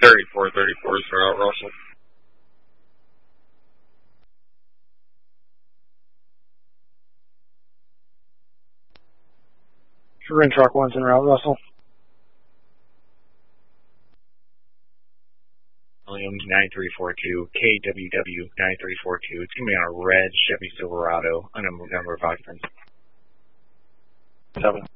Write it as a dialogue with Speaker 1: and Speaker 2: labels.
Speaker 1: 3434 is route, Russell.
Speaker 2: Rin Truck 1's en route, Russell.
Speaker 1: Williams 9342, KWW 9342. It's going to be on a red Chevy Silverado, unknown number of occupants.
Speaker 2: 7.